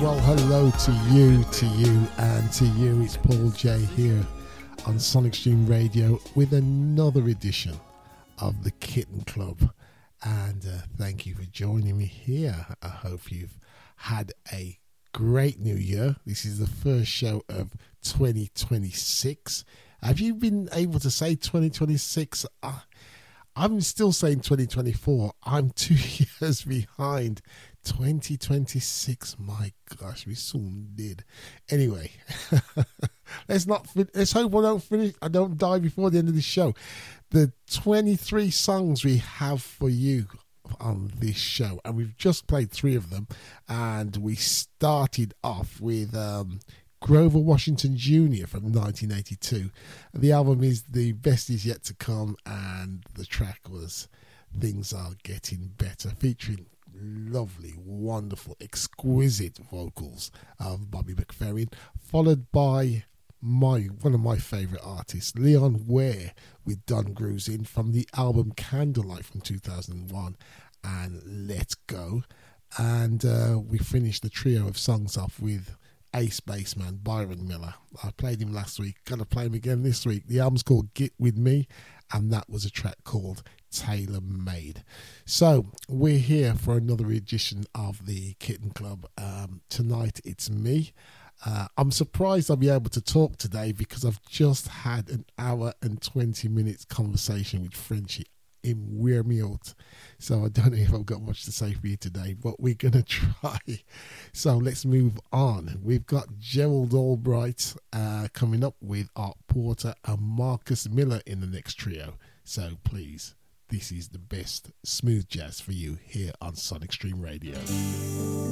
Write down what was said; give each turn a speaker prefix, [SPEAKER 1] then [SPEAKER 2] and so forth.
[SPEAKER 1] Well, hello to you, and to you. It's Paul J here on Sonic Stream Radio with another edition of the Kitten Club. And thank you for joining me here. I hope you've had a great new year. This is the first show of 2026. Have you been able to say 2026? I'm still saying 2024. I'm 2 years behind. 2026. My gosh, we soon did. Anyway, let's hope I don't die before the end of the show. The 23 songs we have for you on this show, and we've just played 3 of them, and we started off with Grover Washington Jr. from 1982. The album is The Best Is Yet to Come, and the track was Things Are Getting Better, featuring lovely, wonderful, exquisite vocals of Bobby McFerrin, followed by one of my favourite artists, Leon Ware, with Don Grusin from the album Candlelight from 2001 and Let Go. And we finished the trio of songs off with ace bassman Byron Miller. I played him last week, gonna play him again this week. The album's called Get With Me, and that was a track called Tailor Made. So we're here for another edition of the Kitten Club. Tonight it's me. I'm surprised I'll be able to talk today because I've just had an hour and 20 minutes conversation with Frenchie. Him wear me out. So I don't know if I've got much to say for you today, but we're going to try. So let's move on. We've got Gerald Albright coming up with Art Porter and Marcus Miller in the next trio. So please, this is the best smooth jazz for you here on Sonic Stream Radio.